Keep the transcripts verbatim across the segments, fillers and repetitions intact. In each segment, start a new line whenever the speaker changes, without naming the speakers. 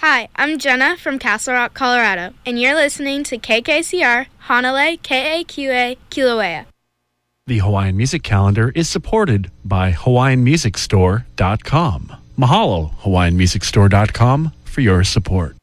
Hi, I'm Jenna from Castle Rock, Colorado, and you're listening to K K C R, Hanalei, K A Q A, Kilauea.
The Hawaiian Music Calendar is supported by Hawaiian Music Store dot com. Mahalo, Hawaiian Music Store dot com, for your support.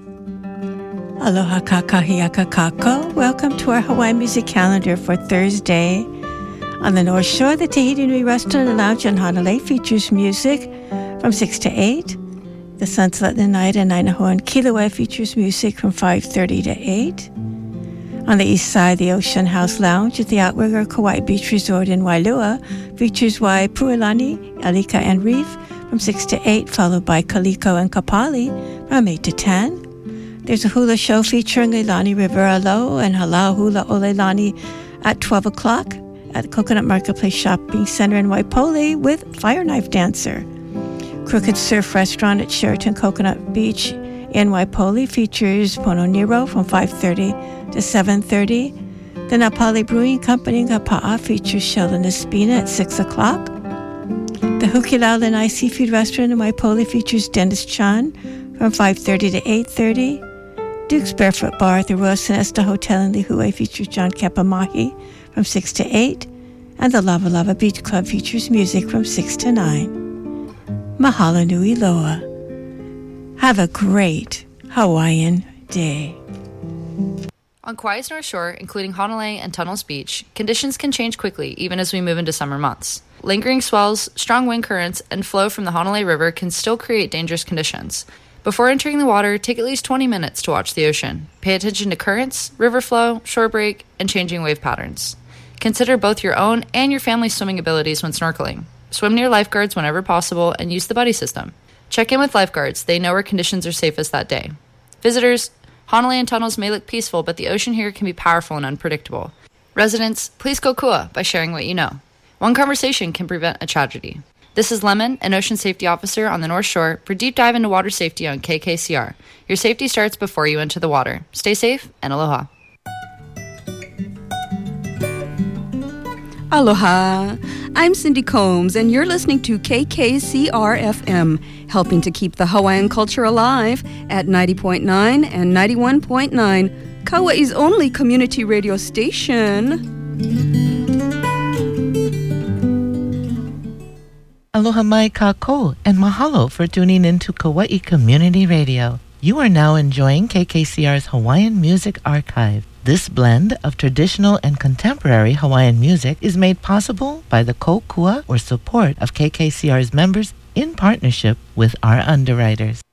Aloha kakahiaka kako. Welcome to our Hawaiian Music Calendar for Thursday. On the North Shore, the Tahiti Nui Restaurant and Lounge in Hanalei features music from six to eight. The Sunset Night in Nainaho and Kilauea features music from five thirty to eight. On the east side, the Ocean House Lounge at the Outrigger Kauai Beach Resort in Wailua features Waipualani, Alika, and Reef from six to eight, followed by Kaliko and Kapali from eight to ten. There's a hula show featuring Leilani Rivera Low and Halal Hula o Leilani at twelve o'clock at the Coconut Marketplace Shopping Center in Waipoli with Fire Knife Dancer. Crooked Surf Restaurant at Sheraton Coconut Beach in Waipoli features Pono Nero from five thirty to seven thirty. The Napali Brewing Company in Kapa'a features Sheldon Espina at six o'clock. The Hukilau Lanai Seafood Restaurant in Waipoli features Dennis Chan from five thirty to eight thirty. Duke's Barefoot Bar at the Royal Sonesta Hotel in Lihue features John Kapamahi from six to eight. And the Lava Lava Beach Club features music from six to nine. Mahalo nui loa. Have a great Hawaiian day.
On Kauai's North Shore, including Hanalei and Tunnels Beach, conditions can change quickly even as we move into summer months. Lingering swells, strong wind currents, and flow from the Hanalei River can still create dangerous conditions. Before entering the water, take at least twenty minutes to watch the ocean. Pay attention to currents, river flow, shore break, and changing wave patterns. Consider both your own and your family's swimming abilities when snorkeling. Swim near lifeguards whenever possible and use the buddy system. Check in with lifeguards. They know where conditions are safest that day. Visitors, Hanalei and Tunnels may look peaceful, but the ocean here can be powerful and unpredictable. Residents, please kokua by sharing what you know. One conversation can prevent a tragedy. This is Lemon, an ocean safety officer on the North Shore, for Deep Dive into Water Safety on K K C R. Your safety starts before you enter the water. Stay safe and aloha.
Aloha. I'm Cindy Combs, and you're listening to K K C R F M, helping to keep the Hawaiian culture alive at ninety point nine and ninety-one point nine, Kauai's only community radio station.
Aloha mai kako, and mahalo for tuning into Kauai Community Radio. You are now enjoying K K C R's Hawaiian Music Archive. This blend of traditional and contemporary Hawaiian music is made possible by the kokua or support of K K C R's members in partnership with our underwriters.